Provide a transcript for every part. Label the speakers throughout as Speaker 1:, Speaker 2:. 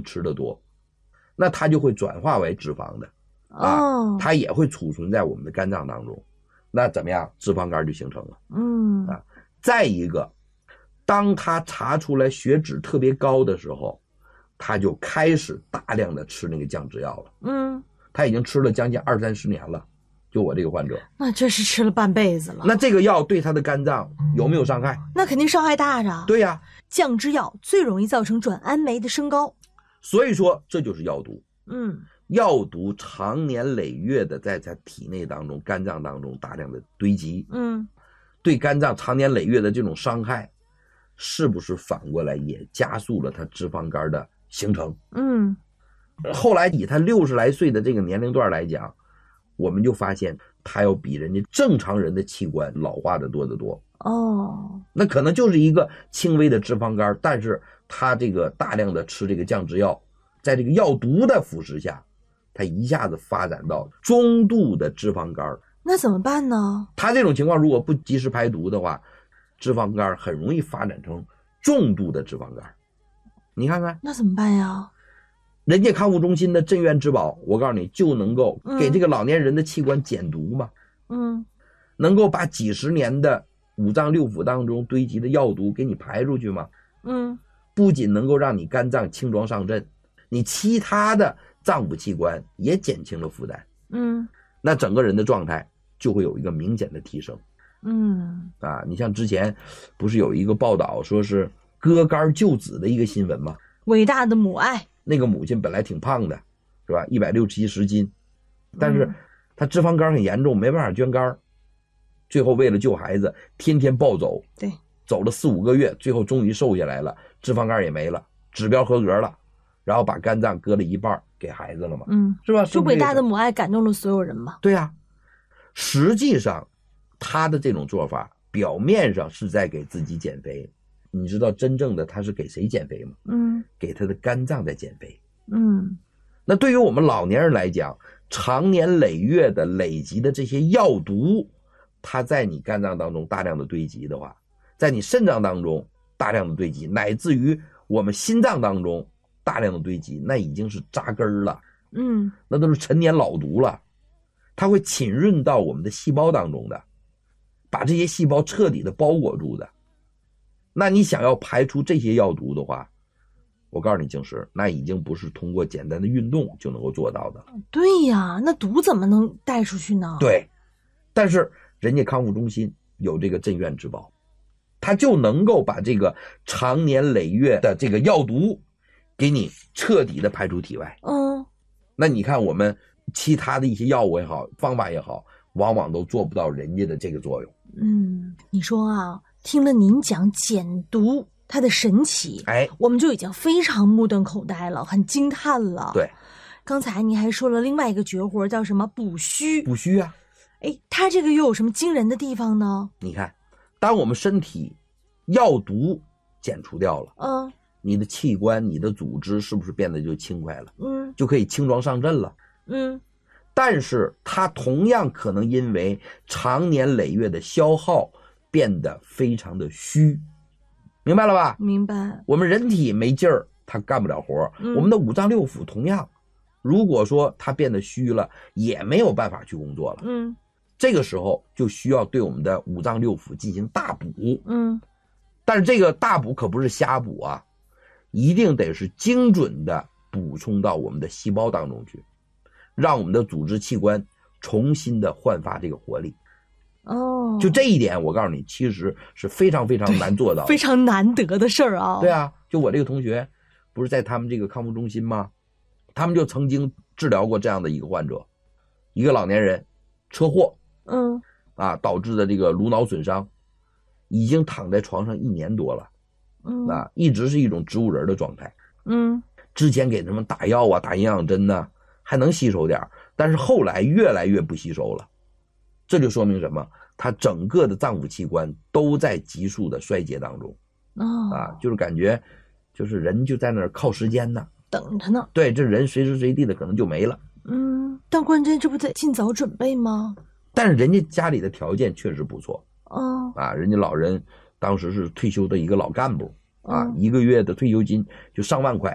Speaker 1: 吃得多，那它就会转化为脂肪的它也会储存在我们的肝脏当中，那怎么样，脂肪肝就形成了再一个，当它查出来血脂特别高的时候，他就开始大量的吃那个降脂药了他已经吃了将近20-30年了，就我这个患者，
Speaker 2: 那这是吃了半辈子了。
Speaker 1: 那这个药对他的肝脏有没有伤害？
Speaker 2: 那肯定伤害大着。
Speaker 1: 对呀，
Speaker 2: 降脂药最容易造成转氨酶的升高，
Speaker 1: 所以说这就是药毒药毒长年累月的在他体内当中肝脏当中大量的堆积对肝脏长年累月的这种伤害，是不是反过来也加速了他脂肪肝的形成后来以他60来岁的这个年龄段来讲，我们就发现他要比人家正常人的器官老化的多得多那可能就是一个轻微的脂肪肝，但是他这个大量的吃这个降脂药，在这个药毒的腐蚀下，他一下子发展到中度的脂肪肝。
Speaker 2: 那怎么办呢？
Speaker 1: 他这种情况如果不及时排毒的话，脂肪肝很容易发展成重度的脂肪肝。你看看
Speaker 2: 那怎么办呀？
Speaker 1: 人家康复中心的镇院之宝，我告诉你，就能够给这个老年人的器官减毒嘛能够把几十年的五脏六腑当中堆积的药毒给你排出去嘛不仅能够让你肝脏轻装上阵，你其他的脏腑器官也减轻了负担那整个人的状态就会有一个明显的提升你像之前不是有一个报道说是割肝救子的一个新闻吗？
Speaker 2: 伟大的母爱，
Speaker 1: 那个母亲本来挺胖的是吧，160-170斤，但是她脂肪肝很严重，没办法捐肝，最后为了救孩子天天暴走，
Speaker 2: 对，
Speaker 1: 走了4-5个月，最后终于瘦下来了，脂肪肝也没了，指标合格了，然后把肝脏割了一半给孩子了嘛是吧？
Speaker 2: 就伟大的母爱感动了所有人嘛。
Speaker 1: 对实际上他的这种做法表面上是在给自己减肥，你知道真正的他是给谁减肥吗？给他的肝脏在减肥那对于我们老年人来讲，长年累月的累积的这些药毒，它在你肝脏当中大量的堆积的话，在你肾脏当中大量的堆积，乃至于我们心脏当中大量的堆积，那已经是扎根了那都是陈年老毒了，它会侵润到我们的细胞当中的，把这些细胞彻底的包裹住的。那你想要排出这些药毒的话，我告诉你，静石，那已经不是通过简单的运动就能够做到的。
Speaker 2: 对呀，那毒怎么能带出去呢？
Speaker 1: 对，但是人家康复中心有这个镇院之宝，它就能够把这个长年累月的这个药毒给你彻底的排出体外那你看我们其他的一些药物也好，方法也好，往往都做不到人家的这个作用
Speaker 2: 你说啊，听了您讲减毒它的神奇，我们就已经非常目瞪口呆了，很惊叹了。
Speaker 1: 对，
Speaker 2: 刚才您还说了另外一个绝活叫什么补虚。
Speaker 1: 补虚啊，
Speaker 2: 它这个又有什么惊人的地方呢？
Speaker 1: 你看，当我们身体药毒减除掉了你的器官你的组织是不是变得就轻快了就可以轻装上阵了但是它同样可能因为长年累月的消耗变得非常的虚，明白了吧？
Speaker 2: 明白。
Speaker 1: 我们人体没劲儿，它干不了活我们的五脏六腑同样，如果说它变得虚了，也没有办法去工作了这个时候就需要对我们的五脏六腑进行大补但是这个大补可不是瞎补啊，一定得是精准的补充到我们的细胞当中去，让我们的组织器官重新的焕发这个活力就这一点我告诉你，其实是非常非常难做到的，
Speaker 2: 非常难得的事儿啊。
Speaker 1: 对啊，就我这个同学不是在他们这个康复中心吗？他们就曾经治疗过这样的一个患者，一个老年人车祸导致的这个颅脑损伤，已经躺在床上1年多了一直是一种植物人的状态之前给他们打药啊，打营养针呢还能吸收点，但是后来越来越不吸收了。这就说明什么？他整个的脏腑器官都在急速的衰竭当中就是感觉就是人就在那儿靠时间呢，
Speaker 2: 等着呢。
Speaker 1: 对，这人随时随地的可能就没了
Speaker 2: 但关键这不得尽早准备吗？
Speaker 1: 但是人家家里的条件确实不错人家老人当时是退休的一个老干部1个月的退休金就上万块，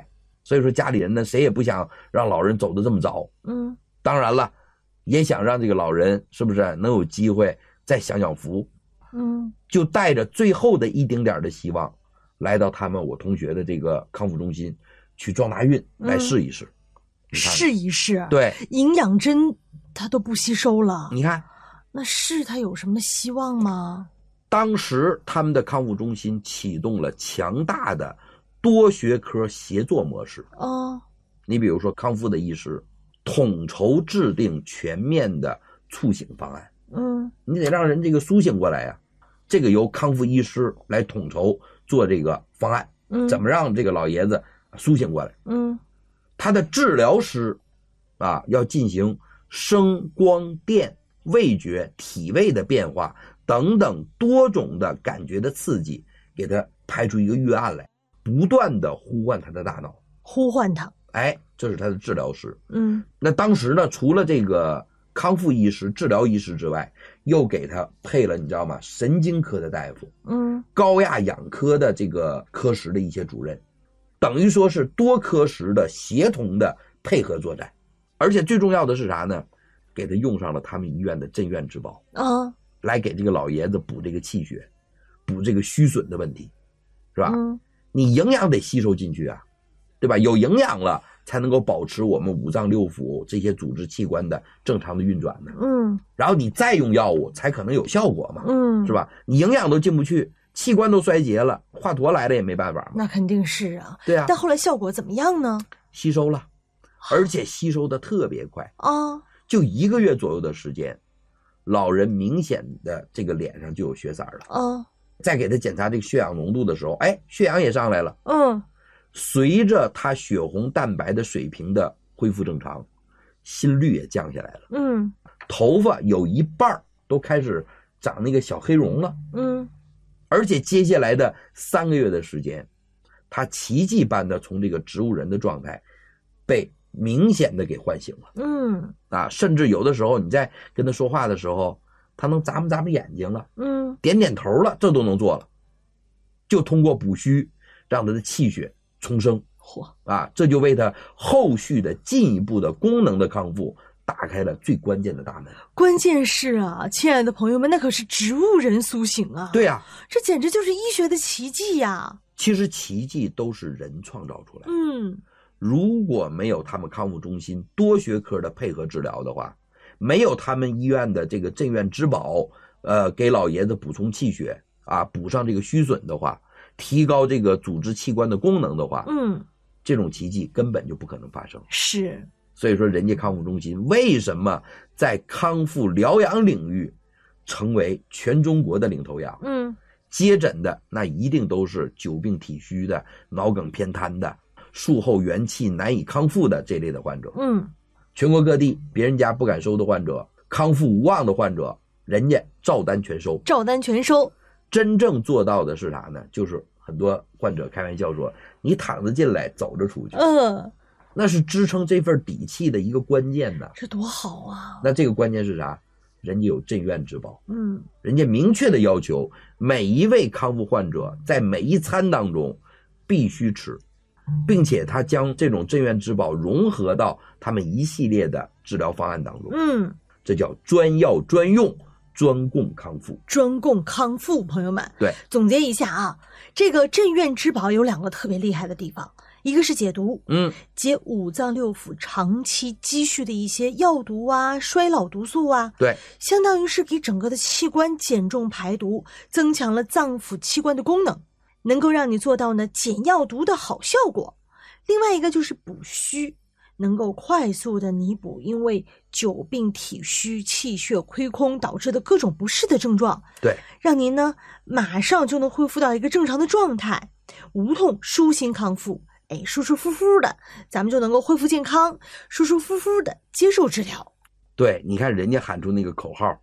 Speaker 1: 所以说家里人呢，谁也不想让老人走得这么早。当然了，也想让这个老人是不是能有机会再享享福。就带着最后的一丁点的希望，来到我同学的这个康复中心去撞大运，来试一试。
Speaker 2: 试一试。
Speaker 1: 对，
Speaker 2: 营养针它都不吸收了。
Speaker 1: 你看，
Speaker 2: 那试它有什么希望吗？
Speaker 1: 当时他们的康复中心启动了强大的多学科协作模式。你比如说康复的医师统筹制定全面的促醒方案。你得让人这个苏醒过来呀。这个由康复医师来统筹做这个方案。怎么让这个老爷子苏醒过来？他的治疗师要进行声光电味觉体味的变化等等多种的感觉的刺激，给他排出一个预案来，不断的呼唤他的大脑，
Speaker 2: 呼唤他。
Speaker 1: 这是他的治疗师。那当时呢，除了这个康复医师、治疗医师之外，又给他配了，你知道吗？神经科的大夫，高亚养科的这个科室的一些主任，等于说是多科室的协同的配合作战。而且最重要的是啥呢？给他用上了他们医院的镇院之宝来给这个老爷子补这个气血，补这个虚损的问题，是吧？你营养得吸收进去啊，对吧？有营养了才能够保持我们五脏六腑这些组织器官的正常的运转呢。然后你再用药物才可能有效果嘛。是吧？你营养都进不去，器官都衰竭了，华佗来了也没办法嘛。
Speaker 2: 那肯定是啊。
Speaker 1: 对啊。
Speaker 2: 但后来效果怎么样呢？
Speaker 1: 吸收了，而且吸收的特别快就1个月左右的时间，老人明显的这个脸上就有血色了。再给他检查这个血氧浓度的时候，血氧也上来了。随着他血红蛋白的水平的恢复正常，心率也降下来了。头发有一半都开始长那个小黑绒了。而且接下来的3个月的时间，他奇迹般的从这个植物人的状态被明显的给唤醒了。甚至有的时候你在跟他说话的时候，他能眨巴眨巴眼睛了，点点头了，这都能做了。就通过补虚让他的气血重生。这就为他后续的进一步的功能的康复打开了最关键的大门。
Speaker 2: 关键是亲爱的朋友们，那可是植物人苏醒啊。
Speaker 1: 对啊，
Speaker 2: 这简直就是医学的奇迹呀。
Speaker 1: 其实奇迹都是人创造出来的。如果没有他们康复中心多学科的配合治疗的话，没有他们医院的这个镇院之宝给老爷子补充气血补上这个虚损的话，提高这个组织器官的功能的话，这种奇迹根本就不可能发生。
Speaker 2: 是。
Speaker 1: 所以说人家康复中心为什么在康复疗养领域成为全中国的领头羊？接诊的那一定都是久病体虚的、脑梗偏瘫的、术后元气难以康复的这类的患者。全国各地别人家不敢收的患者，康复无望的患者，人家照单全收。
Speaker 2: 照单全收。
Speaker 1: 真正做到的是啥呢？就是很多患者开玩笑说，你躺着进来走着出去。那是支撑这份底气的一个关键呢。
Speaker 2: 这多好啊。
Speaker 1: 那这个关键是啥？人家有镇院之宝。人家明确的要求每一位康复患者在每一餐当中必须吃，并且他将这种镇院之宝融合到他们一系列的治疗方案当中。这叫专药专用专供康复。
Speaker 2: 专供康复，朋友们。
Speaker 1: 对，
Speaker 2: 总结一下这个镇院之宝有2个特别厉害的地方，一个是解毒，解五脏六腑长期积蓄的一些药毒衰老毒素
Speaker 1: 对，
Speaker 2: 相当于是给整个的器官减重排毒，增强了脏腑器官的功能，能够让你做到呢减药毒的好效果。另外一个就是补虚，能够快速的弥补因为久病体虚、气血亏空导致的各种不适的症状。
Speaker 1: 对，
Speaker 2: 让您呢马上就能恢复到一个正常的状态，无痛舒心康复。舒舒服服的，咱们就能够恢复健康，舒舒服服的接受治疗。
Speaker 1: 对，你看人家喊出那个口号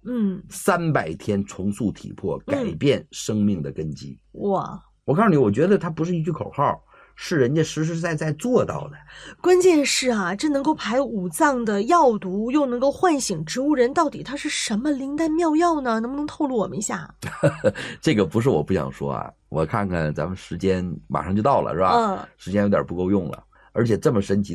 Speaker 1: ，300天重塑体魄，改变生命的根基。
Speaker 2: 哇！
Speaker 1: 我告诉你，我觉得它不是一句口号，是人家实实在在做到的。
Speaker 2: 关键是这能够排五脏的药毒，又能够唤醒植物人，到底它是什么灵丹妙药呢？能不能透露我们一下？
Speaker 1: 这个不是我不想说我看看咱们时间马上就到了，是吧？时间有点不够用了。 而且这么神奇